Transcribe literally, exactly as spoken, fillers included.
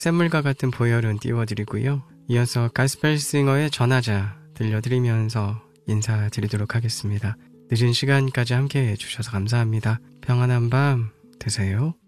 샘물과 같은 보혈은 띄워드리고요. 이어서 가스펠싱어의 전하자 들려드리면서 인사드리도록 하겠습니다. 늦은 시간까지 함께해 주셔서 감사합니다. 평안한 밤 되세요.